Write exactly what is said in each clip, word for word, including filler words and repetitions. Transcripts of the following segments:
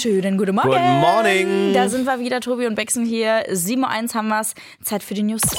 Schönen guten Morgen. Guten Morning. Da sind wir wieder, Tobi und Bexen hier. sieben Uhr eins haben wir's. Zeit für die News. M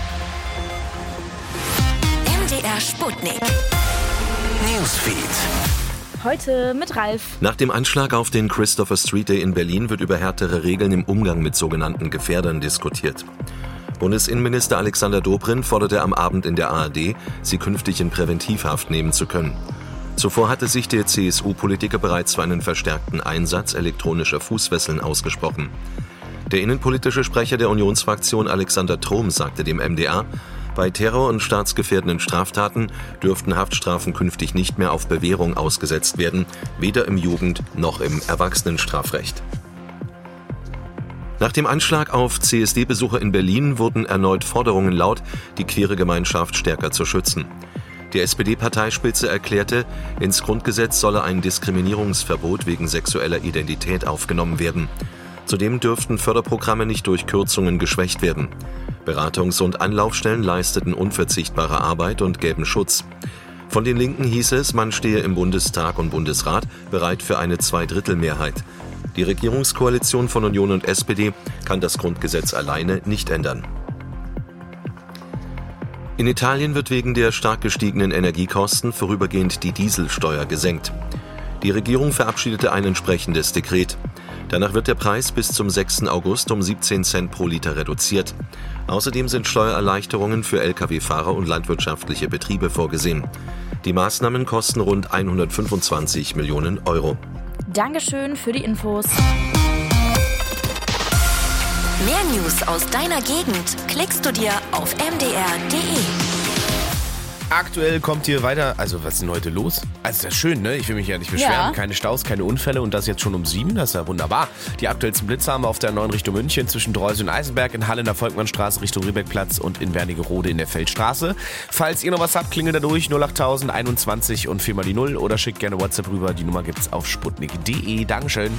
D R Sputnik. Newsfeed. Heute mit Ralf. Nach dem Anschlag auf den Christopher Street Day in Berlin wird über härtere Regeln im Umgang mit sogenannten Gefährdern diskutiert. Bundesinnenminister Alexander Dobrindt forderte am Abend in der A R D, sie künftig in Präventivhaft nehmen zu können. Zuvor hatte sich der C S U-Politiker bereits für einen verstärkten Einsatz elektronischer Fußfesseln ausgesprochen. Der innenpolitische Sprecher der Unionsfraktion Alexander Trom sagte dem M D R, bei Terror- und staatsgefährdenden Straftaten dürften Haftstrafen künftig nicht mehr auf Bewährung ausgesetzt werden, weder im Jugend- noch im Erwachsenenstrafrecht. Nach dem Anschlag auf C S D-Besucher in Berlin wurden erneut Forderungen laut, die queere Gemeinschaft stärker zu schützen. Die S P D-Parteispitze erklärte, ins Grundgesetz solle ein Diskriminierungsverbot wegen sexueller Identität aufgenommen werden. Zudem dürften Förderprogramme nicht durch Kürzungen geschwächt werden. Beratungs- und Anlaufstellen leisteten unverzichtbare Arbeit und gäben Schutz. Von den Linken hieß es, man stehe im Bundestag und Bundesrat bereit für eine Zweidrittelmehrheit. Die Regierungskoalition von Union und S P D kann das Grundgesetz alleine nicht ändern. In Italien wird wegen der stark gestiegenen Energiekosten vorübergehend die Dieselsteuer gesenkt. Die Regierung verabschiedete ein entsprechendes Dekret. Danach wird der Preis bis zum sechsten August um siebzehn Cent pro Liter reduziert. Außerdem sind Steuererleichterungen für L K W-Fahrer und landwirtschaftliche Betriebe vorgesehen. Die Maßnahmen kosten rund hundertfünfundzwanzig Millionen Euro. Dankeschön für die Infos. Mehr News aus deiner Gegend klickst du dir auf m d r punkt d e. Aktuell kommt hier weiter, also was ist denn heute los? Also das ist schön, ne? Ich will mich ja nicht beschweren. Ja. Keine Staus, keine Unfälle und das jetzt schon um sieben, das ist ja wunderbar. Die aktuellsten Blitze haben wir auf der neuen Richtung München zwischen Dreusel und Eisenberg, in Halle in der Volkmannstraße Richtung Riebeckplatz und in Wernigerode in der Feldstraße. Falls ihr noch was habt, klingelt da durch null achttausend einundzwanzig und viermal die Null oder schickt gerne WhatsApp rüber. Die Nummer gibt's auf sputnik punkt d e. Dankeschön.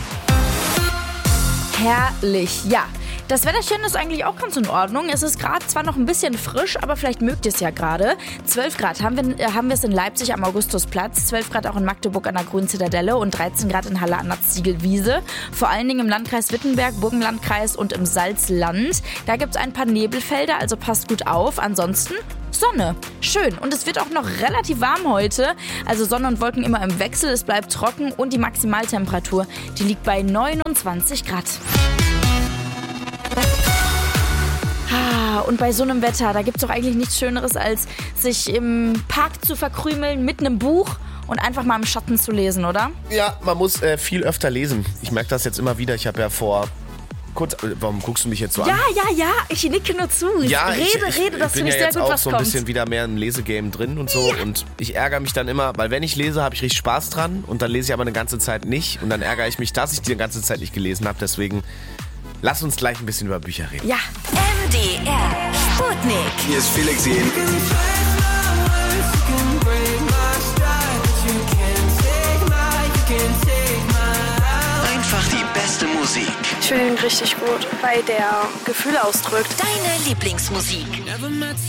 Herrlich, ja. Das Wetterchen ist eigentlich auch ganz in Ordnung. Es ist gerade zwar noch ein bisschen frisch, aber vielleicht mögt ihr es ja gerade. zwölf Grad haben wir, äh, haben wir es in Leipzig am Augustusplatz, zwölf Grad auch in Magdeburg an der Grünen Zitadelle und dreizehn Grad in Halle an der Ziegelwiese. Vor allen Dingen im Landkreis Wittenberg, Burgenlandkreis und im Salzland. Da gibt es ein paar Nebelfelder, also passt gut auf. Ansonsten Sonne. Schön. Und es wird auch noch relativ warm heute. Also Sonne und Wolken immer im Wechsel. Es bleibt trocken und die Maximaltemperatur, die liegt bei neunundzwanzig Grad. Und bei so einem Wetter, da gibt es doch eigentlich nichts Schöneres, als sich im Park zu verkrümeln mit einem Buch und einfach mal im Schatten zu lesen, oder? Ja, man muss äh, viel öfter lesen. Ich merke das jetzt immer wieder. Ich habe ja vor... Kurz, warum guckst du mich jetzt so an? Ja, ja, ja, ich nicke nur zu. Ja, rede, ich, ich, rede, das ich bin finde ja ich sehr jetzt gut, auch was so ein kommt. bisschen wieder mehr im Lesegame drin und so. Ja. Und ich ärgere mich dann immer, weil wenn ich lese, habe ich richtig Spaß dran und dann lese ich aber eine ganze Zeit nicht. Und dann ärgere ich mich, dass ich die ganze Zeit nicht gelesen habe. Deswegen lass uns gleich ein bisschen über Bücher reden. Ja. M D R Sputnik. Hier ist Felix Jen. Einfach die beste Musik. Ich finde ihn richtig gut, weil der Gefühle ausdrückt. Deine Lieblingsmusik.